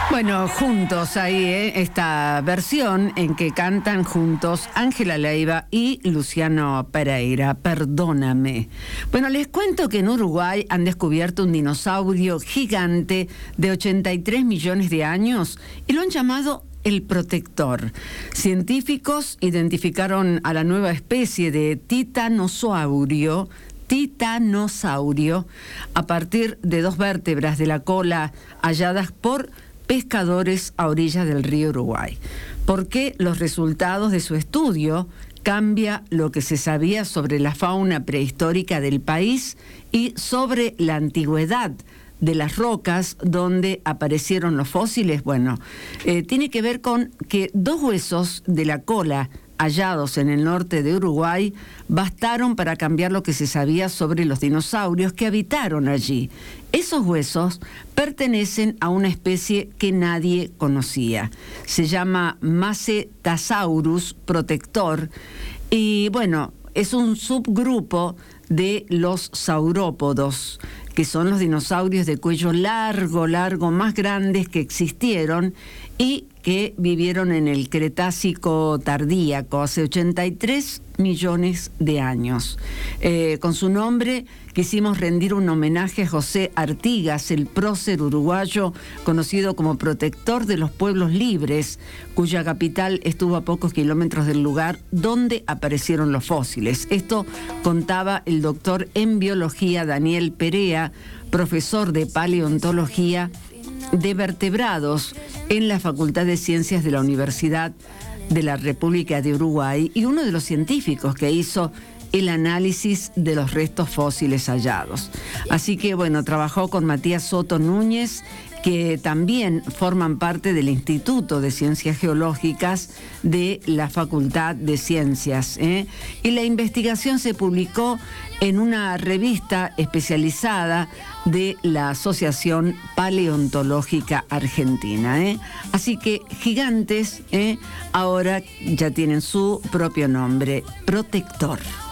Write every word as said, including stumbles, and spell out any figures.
Bueno, juntos ahí, ¿eh? Esta versión en que cantan juntos Ángela Leiva y Luciano Pereira, Perdóname. Bueno, les cuento que en Uruguay han descubierto un dinosaurio gigante de ochenta y tres millones de años y lo han llamado el Protector. Científicos identificaron a la nueva especie de titanosaurio, titanosaurio, a partir de dos vértebras de la cola halladas por pescadores a orillas del río Uruguay. Porque los resultados de su estudio cambia lo que se sabía sobre la fauna prehistórica del país y sobre la antigüedad de las rocas donde aparecieron los fósiles. Bueno, eh, tiene que ver con que dos huesos de la cola hallados en el norte de Uruguay bastaron para cambiar lo que se sabía sobre los dinosaurios que habitaron allí. Esos huesos pertenecen a una especie que nadie conocía. Se llama Macetasaurus protector y, bueno, es un subgrupo de los saurópodos, que son los dinosaurios de cuello largo, largo, más grandes que existieron y que vivieron en el Cretácico tardíaco, hace ochenta y tres millones de años. Eh, con su nombre quisimos rendir un homenaje a José Artigas, el prócer uruguayo conocido como protector de los pueblos libres, cuya capital estuvo a pocos kilómetros del lugar donde aparecieron los fósiles. Esto contaba el doctor en biología Daniel Perea, profesor de paleontología de vertebrados en la Facultad de Ciencias de la Universidad de la República de Uruguay y uno de los científicos que hizo el análisis de los restos fósiles hallados. Así que, bueno, trabajó con Matías Soto Núñez, que también forman parte del Instituto de Ciencias Geológicas de la Facultad de Ciencias, ¿eh? Y la investigación se publicó en una revista especializada de la Asociación Paleontológica Argentina, ¿eh? Así que gigantes, ¿eh? Ahora ya tienen su propio nombre, Protector.